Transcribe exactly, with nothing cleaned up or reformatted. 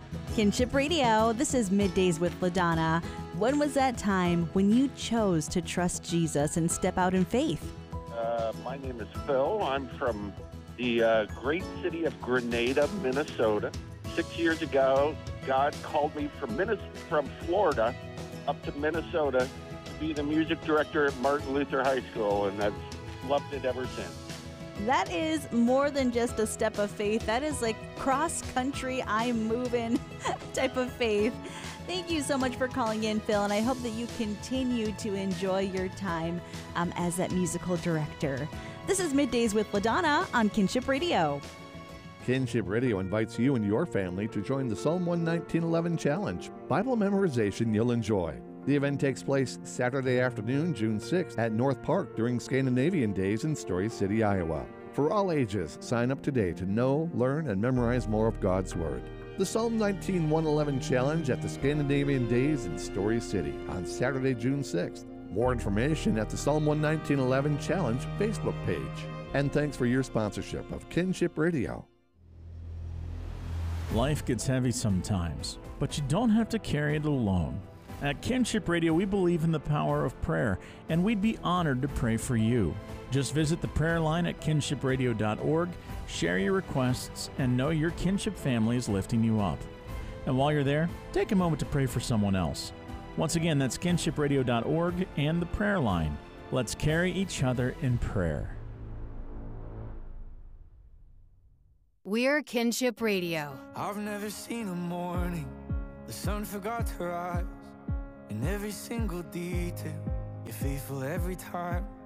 Kinship Radio, this is Middays with LaDonna. When was that time when you chose to trust Jesus and step out in faith? Uh, my name is Phil. I'm from the uh, great city of Grenada, Minnesota. Six years ago, God called me from Minnes- from Florida up to Minnesota to be the music director at Martin Luther High School, and I've loved it ever since. That is more than just a step of faith. That is like cross-country, I'm moving type of faith. Thank you so much for calling in, Phil, and I hope that you continue to enjoy your time um, as that musical director. This is Middays with LaDonna on Kinship Radio. Kinship Radio invites you and your family to join the Psalm one nineteen eleven Challenge, Bible memorization you'll enjoy. The event takes place Saturday afternoon, June sixth, at North Park during Scandinavian Days in Story City, Iowa. For all ages, sign up today to know, learn, and memorize more of God's Word. The Psalm nineteen one eleven Challenge at the Scandinavian Days in Story City on Saturday, June sixth. More information at the Psalm one nineteen eleven Challenge Facebook page. And thanks for your sponsorship of Kinship Radio. Life gets heavy sometimes, but you don't have to carry it alone. At Kinship Radio, we believe in the power of prayer, and we'd be honored to pray for you. Just visit the prayer line at kinship radio dot org, share your requests, and know your kinship family is lifting you up. And while you're there, take a moment to pray for someone else. Once again, that's kinship radio dot org and the prayer line. Let's carry each other in prayer. We're Kinship Radio. I've never seen a morning the sun forgot to rise. In every single detail, you're faithful every time.